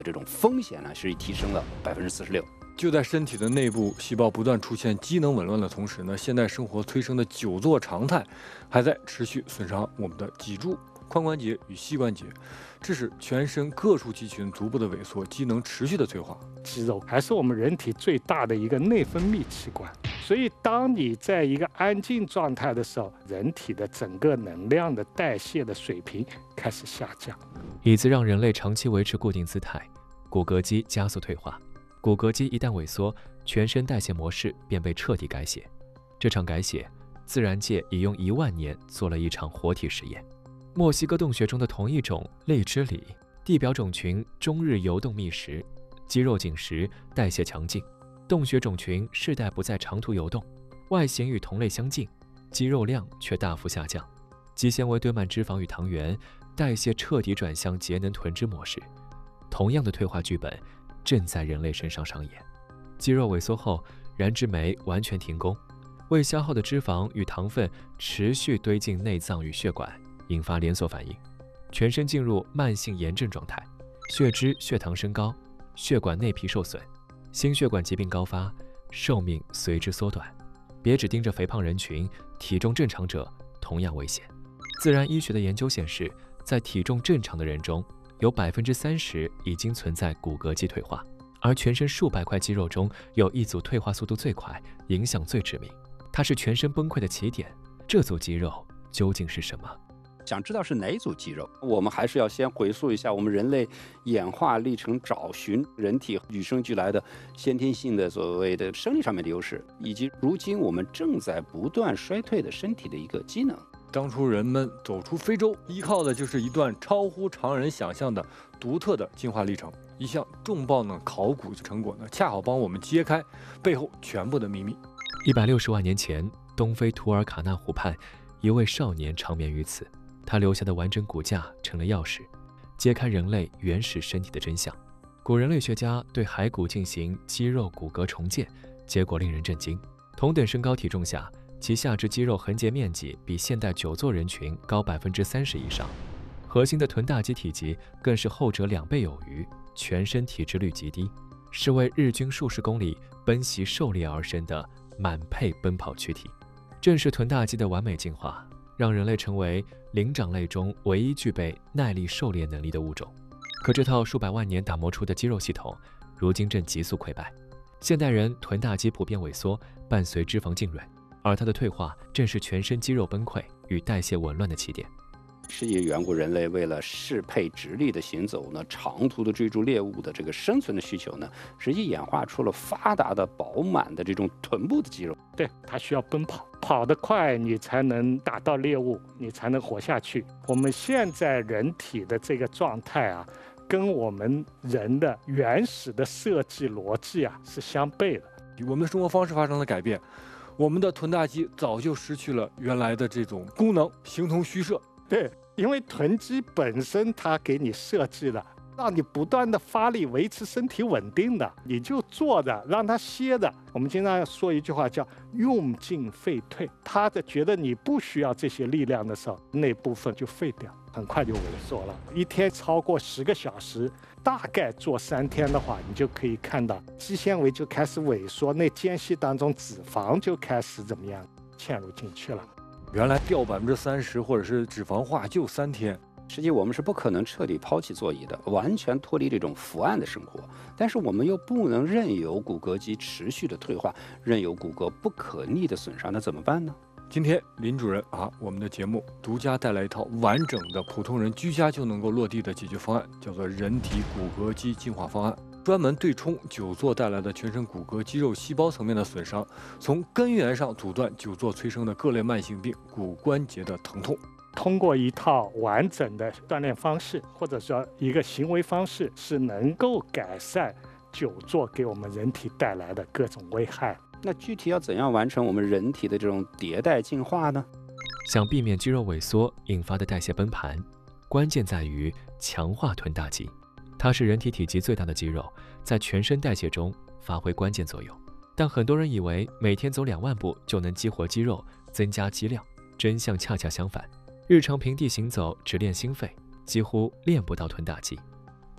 这种风险呢是提升了46%。 就在身体的内部细胞不断出现机能紊乱的同时呢，现代生活催生的久坐常态还在持续损伤我们的脊柱、髋关节与膝关节，致使全身各处肌群逐步的萎缩，机能持续的退化。 肌肉还是我们人体最大的一个内分泌器官，所以当你在一个安静状态的时候，人体的整个能量的代谢的水平开始下降。 椅子让人类长期维持固定姿态，骨骼肌加速退化。骨骼肌一旦萎缩，全身代谢模式便被彻底改写。这场改写，自然界已用1万年做了一场活体实验。墨西哥洞穴中的同一种类之里，地表种群终日游动觅食，肌肉紧实，代谢强劲。洞穴种群世代不再长途游动，外形与同类相近，肌肉量却大幅下降。肌纤维堆满脂肪与糖原，代谢彻底转向节能囤脂模式。同样的退化剧本正在人类身上上演。肌肉萎缩后，燃脂酶完全停工，未消耗的脂肪与糖分持续堆进内脏与血管，引发连锁反应，全身进入慢性炎症状态，血脂、血糖升高，血管内皮受损，心血管疾病高发，寿命随之缩短。别只盯着肥胖人群，体重正常者同样危险。自然医学的研究显示，在体重正常的人中，有30%已经存在骨骼肌退化，而全身数百块肌肉中有一组退化速度最快，影响最致命。它是全身崩溃的起点。这组肌肉究竟是什么？ 想知道是哪一组肌肉，我们还是要先回溯一下我们人类演化历程，找寻人体与生俱来的先天性的所谓的生理上面的优势，以及如今我们正在不断衰退的身体的一个机能。 当初人们走出非洲，依靠的就是一段超乎常人想象的独特的进化历程。一项重磅的考古成果呢，恰好帮我们揭开背后全部的秘密。 160万年前，东非图尔卡纳湖畔，一位少年长眠于此，他留下的完整骨架成了钥匙，揭开人类原始身体的真相。古人类学家对骸骨进行肌肉骨骼重建，结果令人震惊。同等身高体重下，其下肢肌肉横截面积比现代久坐人群高30%以上，核心的臀大肌体积更是后者2倍有余，全身体脂率极低，是为日均数十公里奔袭狩猎而生的满配奔跑躯体。正是臀大肌的完美进化，让人类成为灵长类中唯一具备耐力狩猎能力的物种。可这套数百万年打磨出的肌肉系统，如今正急速溃败。现代人臀大肌普遍萎缩，伴随脂肪浸润，而它的退化正是全身肌肉崩溃与代谢紊乱的起点。 是以远古人类为了适配直立的行走呢，长途的追逐猎物的这个生存的需求呢，实际演化出了发达的饱满的这种臀部的肌肉。 对，它需要奔跑，跑得快你才能打到猎物，你才能活下去。我们现在人体的这个状态啊，跟我们人的原始的设计逻辑啊是相悖的。 我们的生活方式发生了改变，我们的臀大肌早就失去了原来的这种功能，形同虚设。 对，因为臀肌本身它给你设计了，让你不断的发力维持身体稳定的，你就坐着让它歇着。我们经常说一句话叫用进废退，它的觉得你不需要这些力量的时候，那部分就废掉，很快就萎缩了。一天超过10个小时，大概做3天的话，你就可以看到肌纤维就开始萎缩，那间隙当中脂肪就开始怎么样嵌入进去了。 原来掉30%或者是脂肪化就3天。 实际我们是不可能彻底抛弃座椅的，完全脱离这种伏案的生活，但是我们又不能任由骨骼肌持续的退化，任由骨骼不可逆的损伤，那怎么办呢？ 今天林主任我们的节目独家带来一套完整的普通人居家就能够落地的解决方案，叫做人体骨骼肌进化方案，专门对冲久坐带来的全身骨骼肌肉细胞层面的损伤，从根源上阻断久坐催生的各类慢性病、骨关节的疼痛。 通过一套完整的锻炼方式，或者说一个行为方式，是能够改善久坐给我们人体带来的各种危害。 那具体要怎样完成我们人体的这种迭代进化呢？ 想避免肌肉萎缩引发的代谢崩盘，关键在于强化臀大肌。它是人体体积最大的肌肉，在全身代谢中发挥关键作用。但很多人以为每天走2万步就能激活肌肉，增加肌量，真相恰恰相反。日常平地行走只练心肺，几乎练不到臀大肌。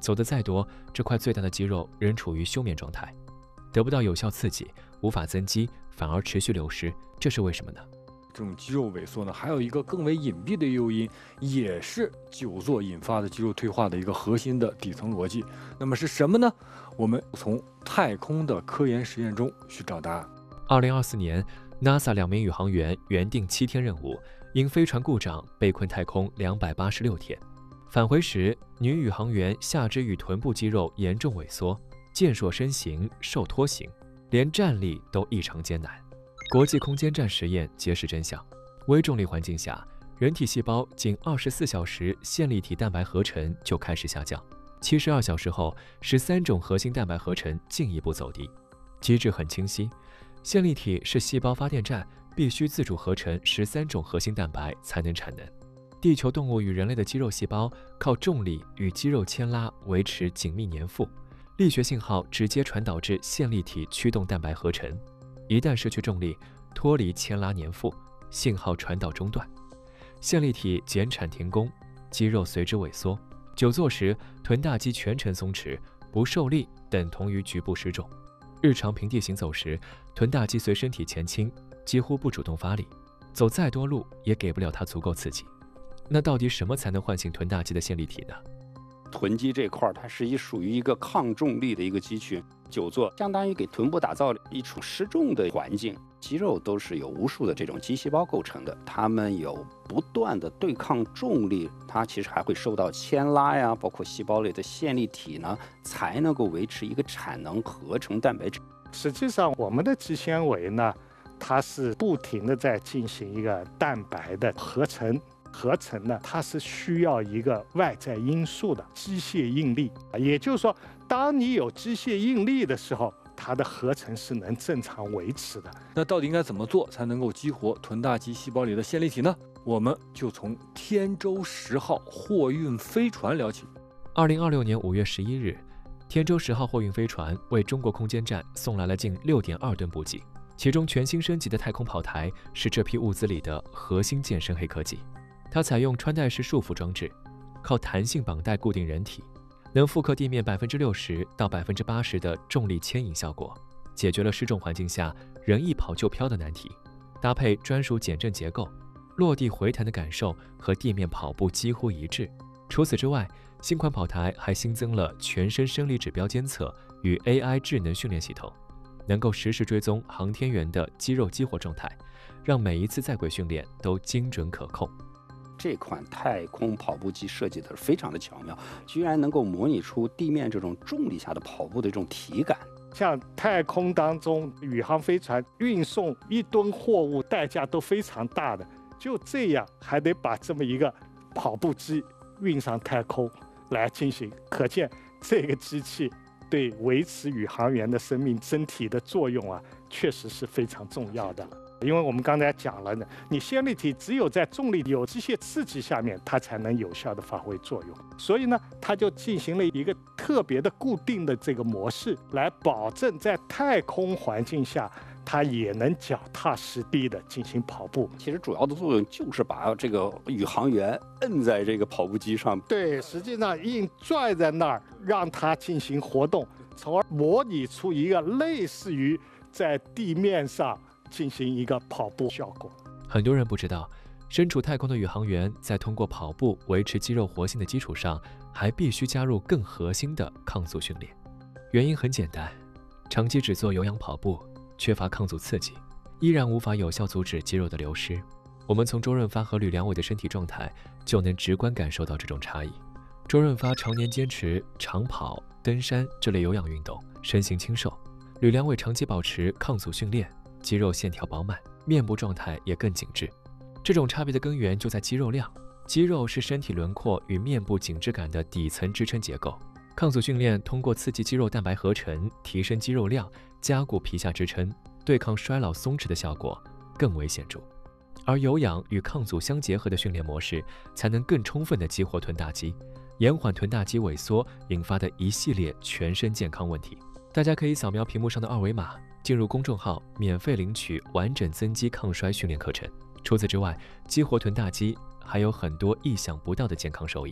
走得再多，这块最大的肌肉仍处于休眠状态，得不到有效刺激，无法增肌，反而持续流失。这是为什么呢？ 这种肌肉萎缩呢，还有一个更为隐蔽的诱因，也是久坐引发的肌肉退化的一个核心的底层逻辑。那么是什么呢？我们从太空的科研实验中寻找答案。 2024年 ，NASA 2名宇航员原定7天任务，因飞船故障被困太空286天。返回时，女宇航员下肢与臀部肌肉严重萎缩，健硕身形瘦脱型，连站立都异常艰难。国际空间站实验揭示真相：微重力环境下，人体细胞仅24小时线粒体蛋白合成就开始下降，72小时后，13种核心蛋白合成进一步走低。机制很清晰，线粒体是细胞发电站，必须自主合成13种核心蛋白才能产能。地球动物与人类的肌肉细胞靠重力与肌肉牵拉维持紧密粘附，力学信号直接传导至线粒体驱动蛋白合成。一旦失去重力，脱离牵拉粘附，信号传导中断，线粒体减产停工，肌肉随之萎缩。久坐时，臀大肌全程松弛，不受力等同于局部失重。日常平地行走时，臀大肌随身体前倾，几乎不主动发力，走再多路也给不了它足够刺激。那到底什么才能唤醒臀大肌的线粒体呢？ 臀肌这块它是属于一个抗重力的一个肌群，久坐相当于给臀部打造一处失重的环境。肌肉都是由无数的这种肌细胞构成的，它们有不断的对抗重力，它其实还会受到牵拉呀，包括细胞里的线粒体呢，才能够维持一个产能合成蛋白质。 实际上，我们的肌纤维呢，它是不停的在进行一个蛋白的合成。合成呢，它是需要一个外在因素的机械应力，也就是说，当你有机械应力的时候，它的合成是能正常维持的。 那到底应该怎么做才能够激活臀大肌细胞里的线粒体呢？我们就从天舟10号货运飞船聊起。 2026年5月11日，天舟10号货运飞船为中国空间站送来了近6.2吨补给，其中全新升级的太空跑台是这批物资里的核心健身黑科技。它采用穿戴式束缚装置，靠弹性绑带固定人体，能复刻地面60%到80%的重力牵引效果，解决了失重环境下人一跑就飘的难题。搭配专属减震结构，落地回弹的感受和地面跑步几乎一致。除此之外，新款跑台还新增了全身生理指标监测与 AI 智能训练系统，能够实时追踪航天员的肌肉激活状态，让每一次在轨训练都精准可控。 这款太空跑步机设计的非常的巧妙，居然能够模拟出地面这种重力下的跑步的这种体感。 像太空当中宇航飞船运送1吨货物代价都非常大的，就这样还得把这么一个跑步机运上太空来进行，可见这个机器对维持宇航员的生命真体的作用啊，确实是非常重要的。因为我们刚才讲了呢，你线粒体只有在重力有机械刺激下面，它才能有效的发挥作用。所以呢，它就进行了一个特别的固定的这个模式，来保证在太空环境下，它也能脚踏实地的进行跑步。 其实主要的作用就是把这个宇航员摁在这个跑步机上， 对，实际上硬拽在那儿，让它进行活动，从而模拟出一个类似于在地面上进行一个跑步效果。 很多人不知道，身处太空的宇航员在通过跑步维持肌肉活性的基础上，还必须加入更核心的抗阻训练。原因很简单，长期只做有氧跑步，缺乏抗阻刺激，依然无法有效阻止肌肉的流失。我们从周润发和吕良伟的身体状态就能直观感受到这种差异。周润发常年坚持长跑、登山这类有氧运动，身形清瘦；吕良伟长期保持抗阻训练，肌肉线条饱满，面部状态也更紧致。这种差别的根源就在肌肉量。肌肉是身体轮廓与面部紧致感的底层支撑结构。抗阻训练通过刺激肌肉蛋白合成，提升肌肉量，加固皮下支撑，对抗衰老松弛的效果更为显著。而有氧与抗阻相结合的训练模式，才能更充分地激活臀大肌，延缓臀大肌萎缩引发的一系列全身健康问题。大家可以扫描屏幕上的二维码，进入公众号免费领取完整增肌抗衰训练课程。除此之外，激活臀大肌还有很多意想不到的健康收益。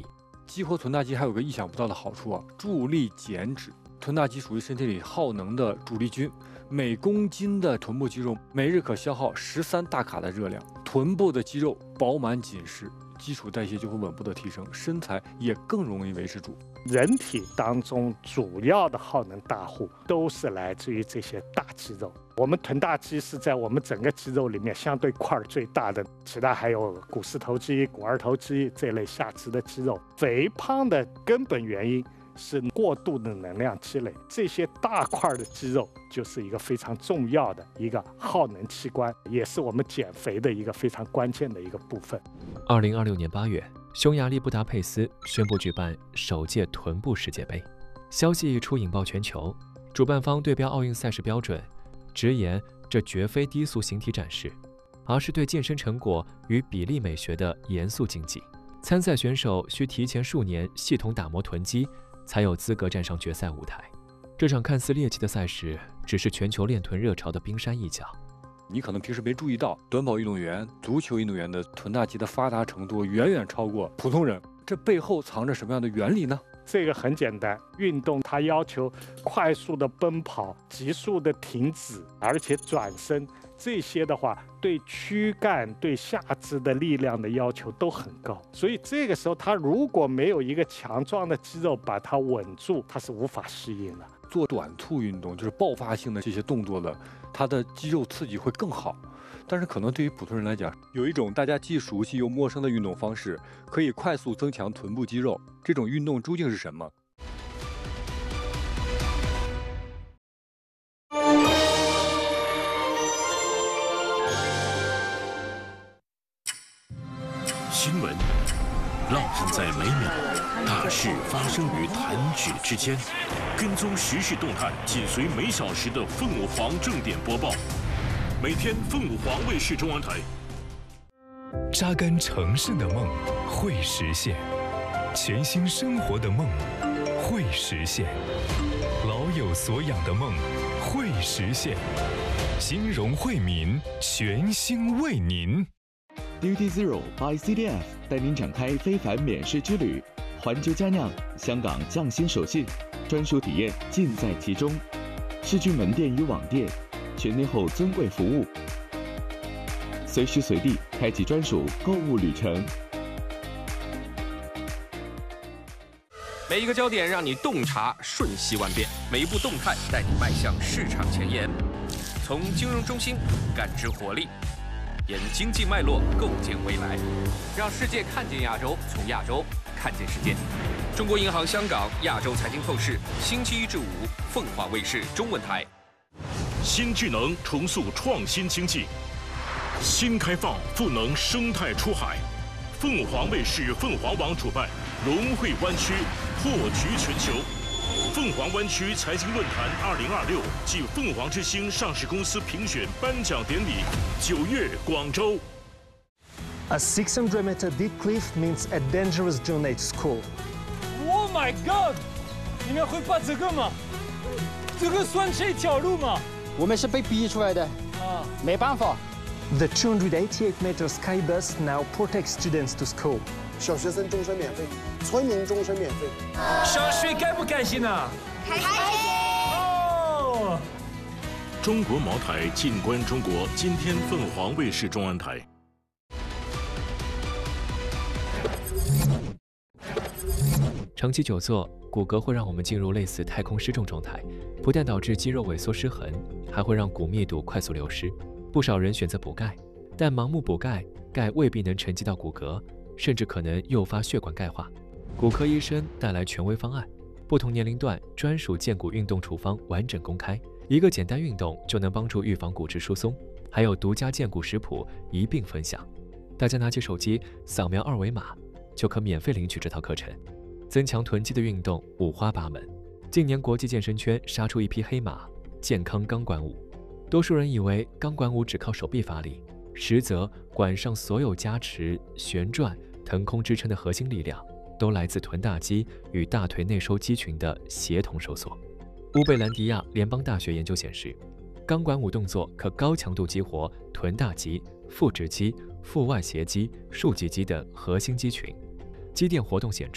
激活臀大肌还有个意想不到的好处啊，助力减脂。臀大肌属于身体里耗能的主力军，每公斤的臀部肌肉每日可消耗13大卡的热量。臀部的肌肉饱满紧实，基础代谢就会稳步的提升，身材也更容易维持住。 人体当中主要的耗能大户都是来自于这些大肌肉。我们臀大肌是在我们整个肌肉里面相对块最大的，其他还有股四头肌、股二头肌这类下肢的肌肉。肥胖的根本原因是过度的能量积累，这些大块的肌肉就是一个非常重要的一个耗能器官，也是我们减肥的一个非常关键的一个部分。 2026年8月，匈牙利布达佩斯宣布举办首届臀部世界杯，消息一出引爆全球。主办方对标奥运赛事标准，直言这绝非低俗形体展示，而是对健身成果与比例美学的严肃竞技。参赛选手需提前数年系统打磨臀肌，才有资格站上决赛舞台。这场看似猎奇的赛事，只是全球练臀热潮的冰山一角。 你可能平时没注意到，短跑运动员、足球运动员的臀大肌的发达程度远远超过普通人。这背后藏着什么样的原理呢？ 这个很简单，运动它要求快速的奔跑、急速的停止，而且转身，这些的话对躯干、对下肢的力量的要求都很高。所以这个时候，它如果没有一个强壮的肌肉把它稳住，它是无法适应的。 做短促运动就是爆发性的这些动作的，它的肌肉刺激会更好。但是可能对于普通人来讲，有一种大家既熟悉又陌生的运动方式，可以快速增强臀部肌肉。这种运动究竟是什么？ 新闻烙印在每秒，大事发生于弹指之间。跟踪时事动态，紧随每小时的凤舞凰正点播报。每天凤舞凰卫视中文台。 扎根城市的梦会实现，全新生活的梦会实现，老有所养的梦会实现。金融惠民，全新为您。 Duty Zero by CDF 带您展开非凡免税之旅，环球佳酿，香港匠心手信，专属体验尽在其中。世居门店与网店，全天候尊贵服务，随时随地开启专属购物旅程。 每一个焦点让你洞察瞬息万变，每一步动态带你迈向市场前沿。从金融中心感知活力，沿经济脉络构建未来，让世界看见亚洲，从亚洲看见世界。中国银行香港亚洲财经透视，星期1至5，凤凰卫视中文台。 新智能重塑创新经济，新开放赋能生态出海。凤凰卫视凤凰网主办融汇湾区，破局全球。凤凰湾区财经论坛2026暨凤凰之星上市公司评选颁奖典礼9月广州。 A 600-meter deep cliff means a dangerous journey to school. Oh my God！ 你们会爬这个吗？这个算是一条路吗？ 我们是被逼出来的，没办法。 The 288-meter sky bus now protects students to school. 小学生终身免费，村民终身免费。 上学开不开心啊？ 开心！ 哦！ 中国茅台静观中国，今天凤凰卫视中文台。 长期久坐，骨骼会让我们进入类似太空失重状态，不但导致肌肉萎缩失衡，还会让骨密度快速流失。不少人选择补钙，但盲目补钙，钙未必能沉积到骨骼，甚至可能诱发血管钙化。骨科医生带来权威方案，不同年龄段专属健骨运动处方完整公开，一个简单运动就能帮助预防骨质疏松，还有独家健骨食谱一并分享。大家拿起手机扫描2维码，就可免费领取这套课程。增强臀肌的运动五花八门，近年国际健身圈杀出一匹黑马——健康钢管舞。多数人以为钢管舞只靠手臂发力，实则管上所有加持、旋转、腾空支撑的核心力量，都来自臀大肌与大腿内收肌群的协同收缩。乌贝兰迪亚联邦大学研究显示，钢管舞动作可高强度激活臀大肌、腹直肌、腹外斜肌、竖脊肌等核心肌群，肌电活动显著，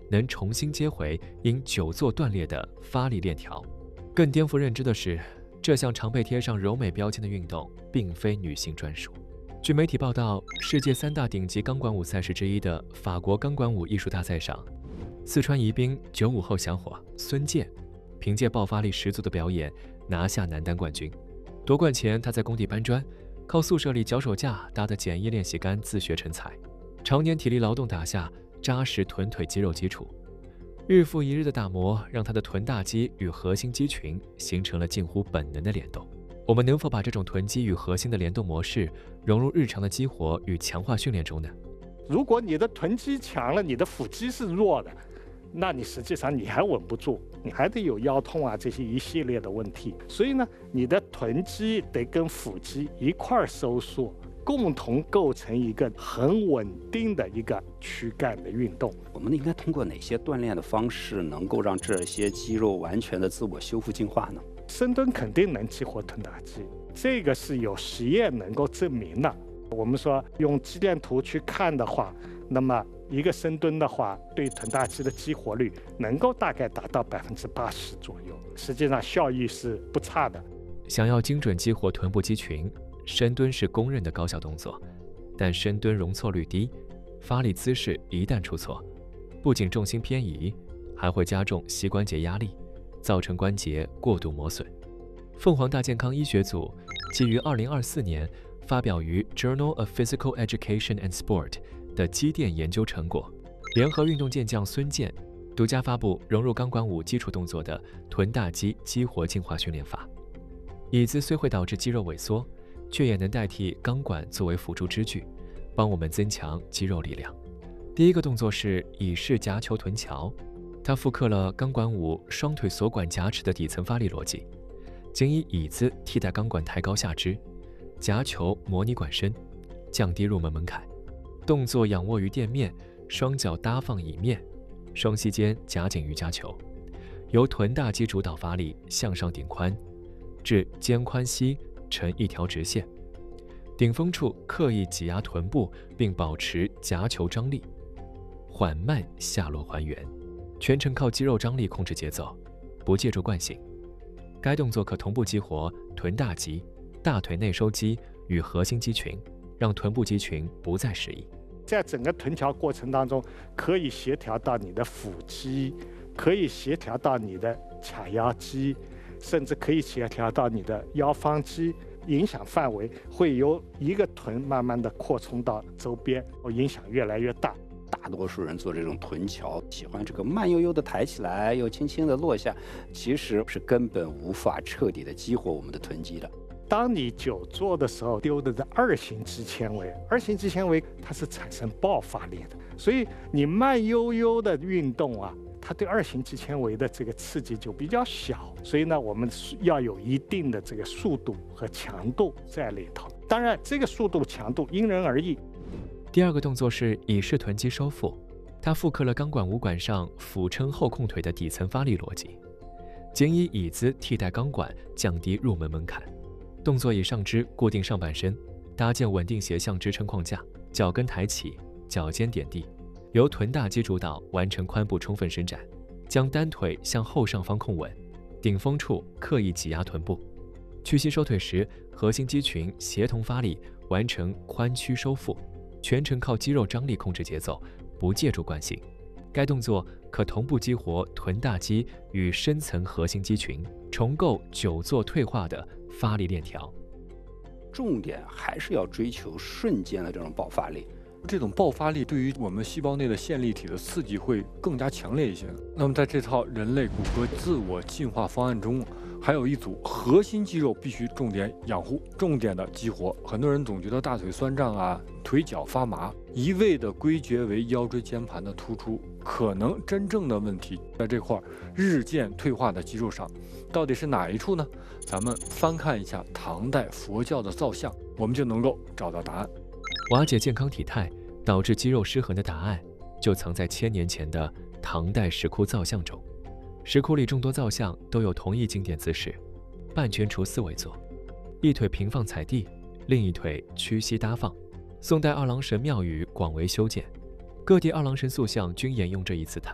能重新接回因久坐断裂的发力链条。更颠覆认知的是，这项常被贴上柔美标签的运动并非女性专属。据媒体报道，世界3大顶级钢管舞赛事之一的法国钢管舞艺术大赛上，四川宜宾95后小伙孙健凭借爆发力十足的表演拿下男单冠军。夺冠前，他在工地搬砖，靠宿舍里脚手架搭的简易练习杆自学成才。常年体力劳动打下扎实臀腿肌肉基础，日复一日的打磨让他的臀大肌与核心肌群形成了近乎本能的联动。我们能否把这种臀肌与核心的联动模式融入日常的激活与强化训练中呢？ 如果你的臀肌强了，你的腹肌是弱的，那你实际上你还稳不住，你还得有腰痛啊这些一系列的问题。所以呢，你的臀肌得跟腹肌一块儿收缩，共同构成一个很稳定的一个躯干的运动。 我们应该通过哪些锻炼的方式能够让这些肌肉完全的自我修复进化呢？ 深蹲肯定能激活臀大肌，这个是有实验能够证明的。我们说用肌电图去看的话，那么一个深蹲的话，对臀大肌的激活率能够大概达到80%左右，实际上效益是不差的。 想要精准激活臀部肌群，深蹲是公认的高效动作，但深蹲容错率低，发力姿势一旦出错，不仅重心偏移，还会加重膝关节压力，造成关节过度磨损。凤凰大健康医学组基于2024年发表于 Journal of Physical Education and Sport 的肌电研究成果，联合运动健将孙健，独家发布融入钢管舞基础动作的臀大肌激活进化训练法。椅子虽会导致肌肉萎缩，却也能代替钢管作为辅助支具，帮我们增强肌肉力量。第一个动作是椅式夹球臀桥，它复刻了钢管舞双腿锁管夹持的底层发力逻辑，仅以椅子替代钢管抬高下肢，夹球模拟管身，降低入门门槛。动作仰卧于垫面，双脚搭放椅面，双膝间夹紧瑜伽球，由臀大肌主导发力向上顶髋，至肩宽膝成一条直线。顶峰处刻意挤压臀部，并保持夹球张力，缓慢下落还原，全程靠肌肉张力控制节奏，不借助惯性。该动作可同步激活臀大肌、大腿内收肌与核心肌群，让臀部肌群不再失忆。 在整个臀桥过程当中，可以协调到你的腹肌，可以协调到你的髂腰肌，甚至可以协调到你的腰方肌，影响范围会由一个臀慢慢的扩充到周边，影响越来越大。 大多数人做这种臀桥，喜欢这个慢悠悠的抬起来，又轻轻的落下，其实是根本无法彻底的激活我们的臀肌的。 当你久坐的时候，丢的是二型肌纤维，二型肌纤维它是产生爆发力的，所以你慢悠悠的运动啊，它对二型肌纤维的这个刺激就比较小，所以呢，我们要有一定的这个速度和强度在里头。当然，这个速度强度因人而异。 第二个动作是椅式臀肌收腹，它复刻了钢管舞馆上俯撑后控腿的底层发力逻辑，仅以椅子替代钢管，降低入门门槛。动作以上肢固定上半身，搭建稳定斜向支撑框架，脚跟抬起，脚尖点地，由臀大肌主导完成髋部充分伸展，将单腿向后上方控稳，顶峰处刻意挤压臀部，屈膝收腿时，核心肌群协同发力，完成髋屈收腹，全程靠肌肉张力控制节奏，不借助惯性。该动作可同步激活臀大肌与深层核心肌群，重构久坐退化的发力链条。 重点还是要追求瞬间的这种爆发力。 这种爆发力对于我们细胞内的线粒体的刺激会更加强烈一些。那么在这套人类骨骼自我进化方案中，还有一组核心肌肉必须重点养护、重点的激活。很多人总觉得大腿酸胀啊，腿脚发麻，一味的归结为腰椎间盘的突出，可能真正的问题在这块日渐退化的肌肉上。到底是哪一处呢？咱们翻看一下唐代佛教的造像，我们就能够找到答案。 瓦解健康体态导致肌肉失衡的答案，就藏在1000年前的唐代石窟造像中。石窟里众多造像都有同一经典姿势，半拳除四位坐，一腿平放踩地，另一腿屈膝搭放。宋代二郎神庙宇广为修建，各地二郎神塑像均沿用这一姿态。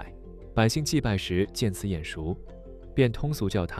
百姓祭拜时见此眼熟，便通俗叫它